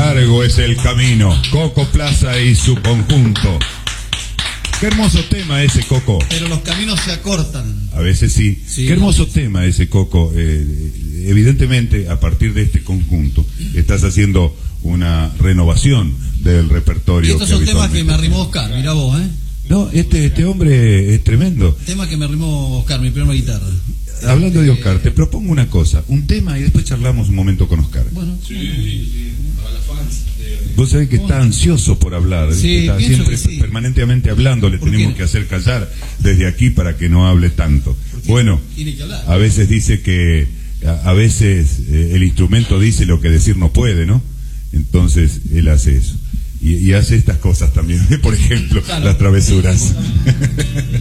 Largo es el camino, Coco Plaza y su conjunto. Qué hermoso tema ese, Coco. Pero los caminos se acortan. A veces sí. Qué hermoso tema ese, Coco. Evidentemente, a partir de este conjunto, estás haciendo una renovación del repertorio. Y estos son temas que me arrimó Oscar, mirá vos, ¿eh? No, este hombre es tremendo. Tema que me arrimó Oscar, mi primera guitarra. Hablando de Oscar, te propongo una cosa, un tema y después charlamos un momento con Oscar. Bueno, sí, para las fans. Vos sabés que está ansioso por hablar, sí, está siempre permanentemente hablando, le tenemos que hacer callar desde aquí para que no hable tanto. Bueno, a veces dice que a veces el instrumento dice lo que decir no puede, ¿no? Entonces él hace eso. Y hace estas cosas también, por ejemplo, las travesuras.